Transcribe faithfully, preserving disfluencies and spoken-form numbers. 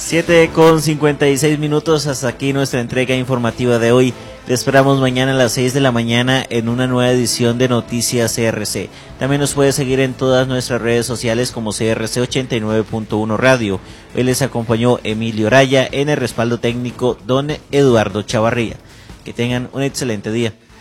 siete con cincuenta y seis minutos, hasta aquí nuestra entrega informativa de hoy. Te esperamos mañana a las seis de la mañana en una nueva edición de Noticias C R C. También nos puedes seguir en todas nuestras redes sociales como C R C ochenta y nueve punto uno Radio. Hoy les acompañó Emilio Raya, en el respaldo técnico don Eduardo Chavarría. Que tengan un excelente día.